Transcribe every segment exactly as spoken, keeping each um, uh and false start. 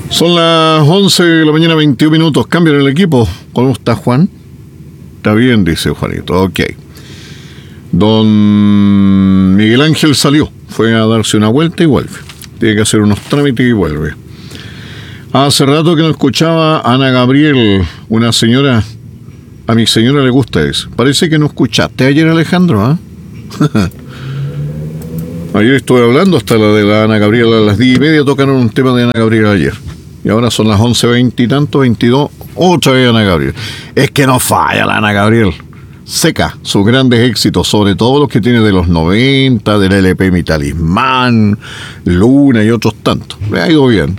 Son las once de la mañana, veintiún minutos. Cambian el equipo. ¿Cómo está Juan? Está bien, dice Juanito. Ok. Don Miguel Ángel salió. Fue a darse una vuelta y vuelve. Tiene que hacer unos trámites y vuelve. Hace rato que no escuchaba a Ana Gabriel, una señora. A mi señora le gusta eso. Parece que no escuchaste ayer, Alejandro, ¿ah? ¿eh? Ayer estuve hablando hasta la de la Ana Gabriel. A las diez y media tocaron un tema de Ana Gabriel ayer. Y ahora son las once veinte y tanto, veintidós. Otra vez Ana Gabriel. Es que no falla la Ana Gabriel. Seca sus grandes éxitos, sobre todo los que tiene de los noventa, del L P Mi Talismán, Luna y otros tantos. Me ha ido bien.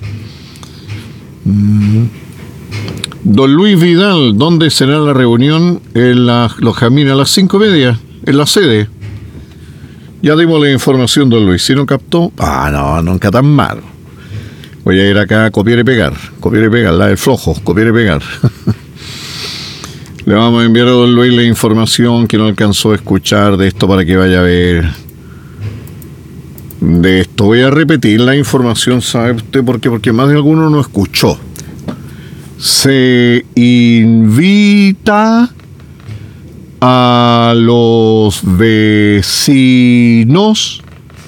Mm. Don Luis Vidal, ¿dónde será la reunión? En la, los Jazmines a las cinco y media, en la sede. Ya dimos la información, don Luis. Si no captó, ah, no, nunca tan malo. Voy a ir acá a copiar y pegar, copiar y pegar, la del flojo, copiar y pegar. Le vamos a enviar a don Luis la información que no alcanzó a escuchar de esto para que vaya a ver. De esto voy a repetir la información, ¿sabe usted por qué? Porque más de alguno no escuchó. Se invita a los vecinos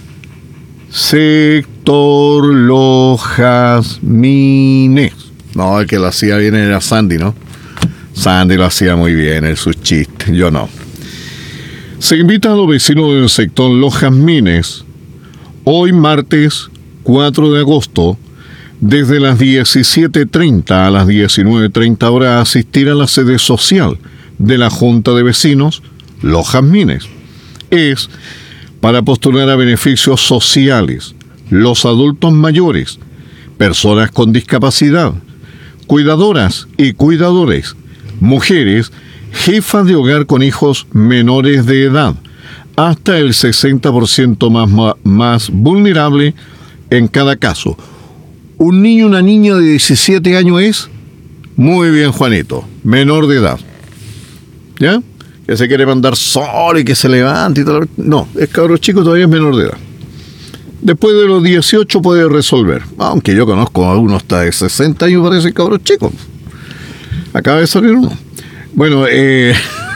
sector Los Jazmines. No, el que lo hacía bien era Sandy, ¿no? Sandy lo hacía muy bien en sus chistes, yo no. Se invita a los vecinos del sector Los Jazmines hoy martes cuatro de agosto desde las diecisiete treinta a las diecinueve treinta horas a asistir a la sede social de la Junta de Vecinos Los Jazmines. Es para postular a beneficios sociales, los adultos mayores, personas con discapacidad, cuidadoras y cuidadores, mujeres, jefas de hogar con hijos menores de edad, hasta el sesenta por ciento más, más vulnerable en cada caso. Un niño o una niña de diecisiete años es, muy bien Juanito, menor de edad. ¿Ya? Que se quiere mandar solo y que se levante y todo. No, es cabro chico, todavía es menor de edad. Después de los dieciocho puede resolver. Aunque yo conozco a uno hasta de sesenta años, parece cabro chico. Acaba de salir uno. Bueno, eh...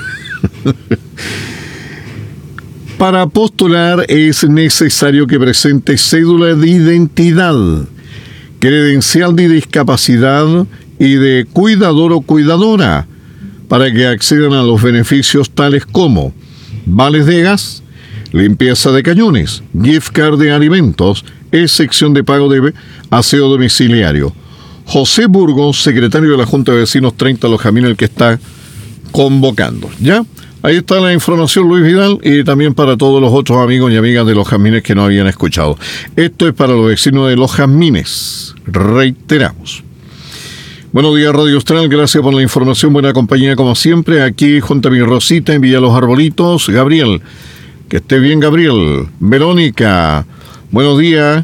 para postular es necesario que presente cédula de identidad, credencial de discapacidad y de cuidador o cuidadora, para que accedan a los beneficios tales como vales de gas, limpieza de cañones, gift card de alimentos, excepción de pago de aseo domiciliario. José Burgos, secretario de la Junta de Vecinos treinta Los Jazmines, el que está convocando. ¿Ya? Ahí está la información, Luis Vidal, y también para todos los otros amigos y amigas de Los Jazmines que no habían escuchado. Esto es para los vecinos de Los Jazmines. Reiteramos. Buenos días, Radio Austral, gracias por la información, buena compañía como siempre, aquí junto a mi Rosita en Villa Los Arbolitos. Gabriel, que esté bien Gabriel. Verónica, buenos días.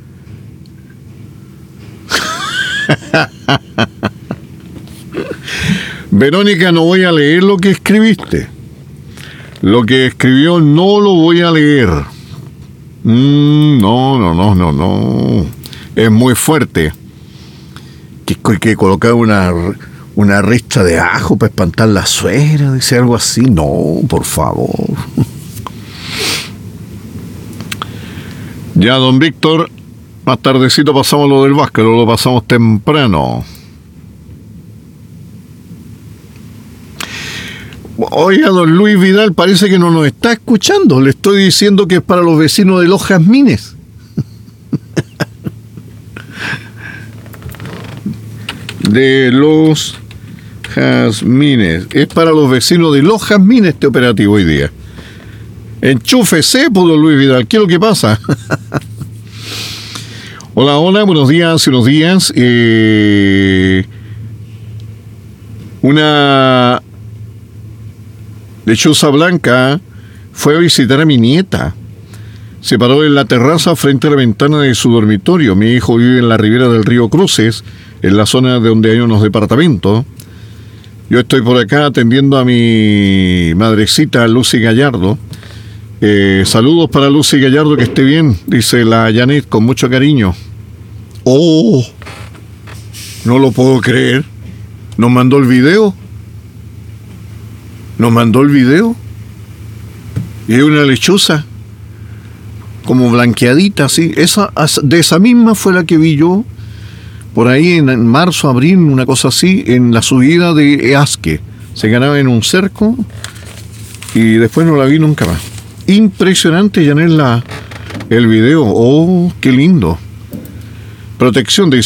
Verónica, no voy a leer lo que escribiste. Lo que escribió no lo voy a leer. Mm, no, no, no, no, no. Es muy fuerte. Que, que colocar una, una ristra de ajo para espantar la suegra, dice algo así. No, por favor. Ya, don Víctor, más tardecito pasamos lo del básquet, lo pasamos temprano. Oiga, don Luis Vidal, parece que no nos está escuchando. Le estoy diciendo que es para los vecinos de Los Jazmines. De Los Jazmines. Es para los vecinos de Los Jazmines este operativo hoy día. Enchúfese, pues, don Luis Vidal. ¿Qué es lo que pasa? Hola, hola, buenos días, buenos días. Eh, una lechuza blanca fue a visitar a mi nieta. Se paró en la terraza frente a la ventana de su dormitorio. Mi hijo vive en la ribera del río Cruces, en la zona de donde hay unos departamentos. Yo estoy por acá atendiendo a mi madrecita, Lucy Gallardo. Eh, saludos para Lucy Gallardo, que esté bien, dice la Janet, con mucho cariño. Oh, No lo puedo creer. Nos mandó el video. Nos mandó el video. Y hay una lechuza como blanqueadita, así. Esa, de esa misma fue la que vi yo por ahí en marzo, abril, una cosa así, en la subida de Easque. Se ganaba en un cerco y después no la vi nunca más. Impresionante, Janel, la, el video. Oh, qué lindo. Protección de